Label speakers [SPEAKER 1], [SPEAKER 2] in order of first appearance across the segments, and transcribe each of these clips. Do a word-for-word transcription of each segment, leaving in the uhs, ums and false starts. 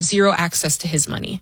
[SPEAKER 1] zero access to his money?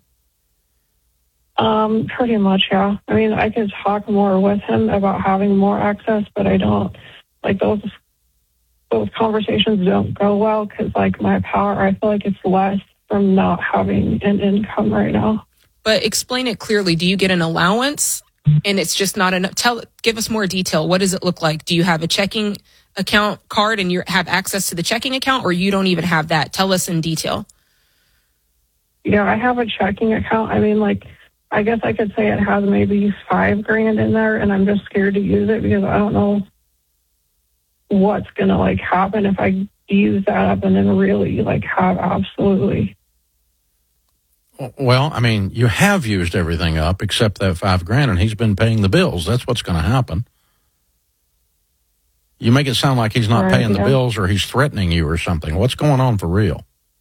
[SPEAKER 2] Um, pretty much, yeah. I mean, I could talk more with him about having more access, but I don't, like, those those conversations don't go well because, like, my power, I feel like it's less from not having an income right now.
[SPEAKER 1] But explain it clearly. Do you get an allowance and it's just not enough? Tell, give us more detail. What does it look like? Do you have a checking account card and you have access to the checking account, or you don't even have that? Tell us in detail.
[SPEAKER 2] Yeah, I have a checking account. I mean, like, I guess I could say it has maybe five grand in there, and I'm just scared to use it because I don't know what's going to, like, happen if I use that up and then really, like, have absolutely.
[SPEAKER 3] Well, I mean, you have used everything up except that five grand, and he's been paying the bills. That's what's going to happen. You make it sound like he's not
[SPEAKER 2] right,
[SPEAKER 3] paying
[SPEAKER 2] yeah.
[SPEAKER 3] the bills or he's threatening you or something. What's going on for real?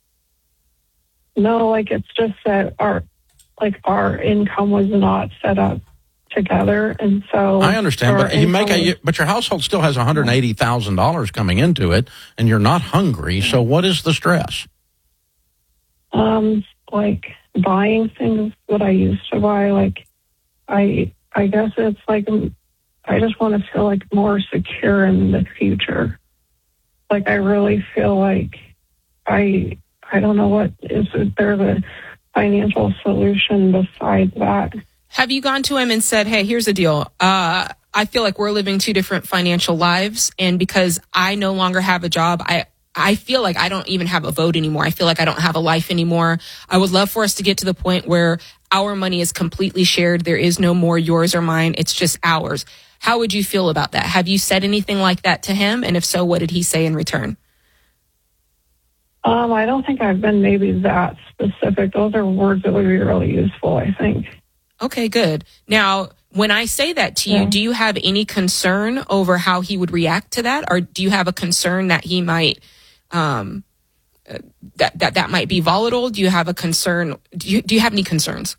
[SPEAKER 2] No, like, it's just that our, like, our income was not set up together, and so
[SPEAKER 3] I understand, but you make a, but your household still has one hundred eighty thousand dollars coming into it, and you're not hungry. So what is the stress?
[SPEAKER 2] Um, like buying things that I used to buy. Like, I, I guess it's like I just want to feel like more secure in the future. Like, I really feel like I, I don't know what is there's a financial solution besides that.
[SPEAKER 1] Have you gone to him and said, hey, here's the deal. Uh, I feel like we're living two different financial lives. And because I no longer have a job, I, I feel like I don't even have a vote anymore. I feel like I don't have a life anymore. I would love for us to get to the point where our money is completely shared. There is no more yours or mine. It's just ours. How would you feel about that? Have you said anything like that to him? And if so, what did he say in return?
[SPEAKER 2] Um, I don't think I've been maybe that specific. Those are words that would be really useful, I think.
[SPEAKER 1] Okay, good. Now, when I say that to you, yeah. do you have any concern over how he would react to that? Or do you have a concern that he might, um, uh, that, that, that might be volatile? Do you have a concern? Do you, do you have any concerns?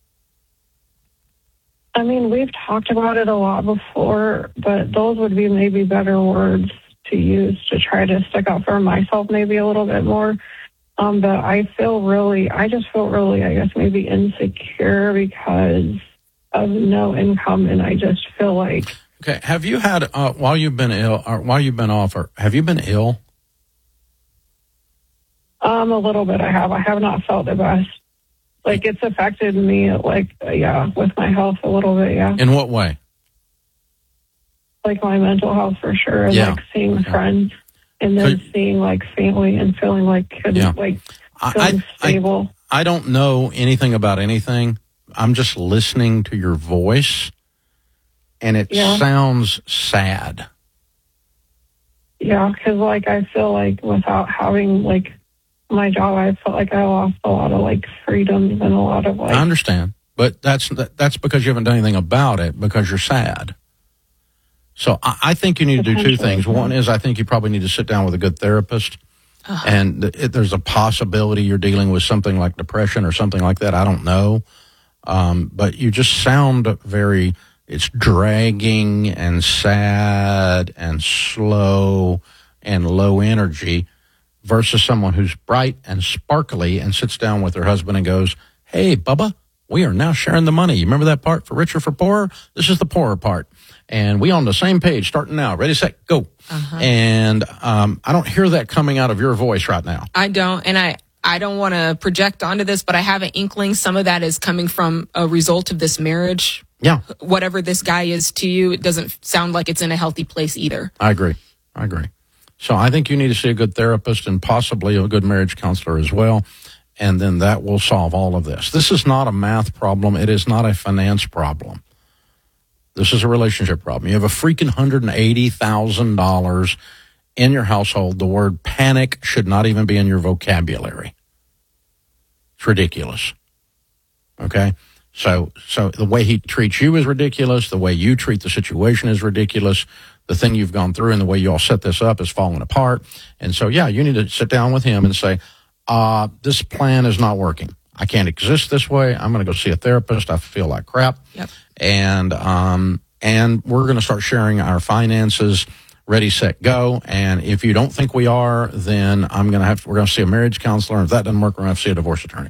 [SPEAKER 2] I mean, we've talked about it a lot before, but those would be maybe better words to use to try to stick up for myself maybe a little bit more. Um, but I feel really, I just feel really, I guess, maybe insecure because of no income. And I just feel like.
[SPEAKER 3] Okay. Have you had, uh, while you've been ill, or while you've been off, or have you been ill?
[SPEAKER 2] Um, a little bit I have. I have not felt the best. Like, it's affected me, like, uh, yeah, with my health a little bit, yeah.
[SPEAKER 3] In what way?
[SPEAKER 2] Like, my mental health for sure. And,
[SPEAKER 3] yeah.
[SPEAKER 2] like, seeing
[SPEAKER 3] okay.
[SPEAKER 2] friends. And then
[SPEAKER 3] Could,
[SPEAKER 2] seeing, like, family and feeling like,
[SPEAKER 3] yeah.
[SPEAKER 2] like,
[SPEAKER 3] I,
[SPEAKER 2] feeling
[SPEAKER 3] I,
[SPEAKER 2] stable.
[SPEAKER 3] I, I don't know anything about anything. I'm just listening to your voice, and it
[SPEAKER 2] yeah.
[SPEAKER 3] sounds sad.
[SPEAKER 2] Yeah, because, like, I feel like without having, like, my job, I felt like I lost a lot of, like, freedoms and a lot of, like.
[SPEAKER 3] I understand, but that's that's because you haven't done anything about it, because you're sad. So I, I think you need to do two things. One is I think you probably need to sit down with a good therapist, uh-huh. and if there's a possibility you're dealing with something like depression or something like that. I don't know, um, but you just sound very. It's dragging and sad and slow and low energy. Versus someone who's bright and sparkly and sits down with her husband and goes, hey, Bubba, we are now sharing the money. You remember that part for richer, for poorer? This is the poorer part. And we on the same page starting now. Ready, set, go. Uh-huh. And um, I don't hear that coming out of your voice right now.
[SPEAKER 1] I don't. And I, I don't want to project onto this, but I have an inkling some of that is coming from a result of this marriage.
[SPEAKER 3] Yeah.
[SPEAKER 1] Whatever this guy is to you, it doesn't sound like it's in a healthy place either.
[SPEAKER 3] I agree. I agree. So I think you need to see a good therapist and possibly a good marriage counselor as well, and then that will solve all of this. This is not a math problem. It is not a finance problem. This is a relationship problem. You have a freaking one hundred eighty thousand dollars in your household. The word panic should not even be in your vocabulary. It's ridiculous. Okay? So, so the way he treats you is ridiculous. The way you treat the situation is ridiculous. The thing you've gone through and the way you all set this up is falling apart. And so, yeah, you need to sit down with him and say, uh, this plan is not working. I can't exist this way. I'm going to go see a therapist. I feel like crap.
[SPEAKER 1] Yep.
[SPEAKER 3] And, um, and we're going to start sharing our finances. Ready, set, go. And if you don't think we are, then I'm going to have, we're going to see a marriage counselor. And if that doesn't work, we're going to have to see a divorce attorney.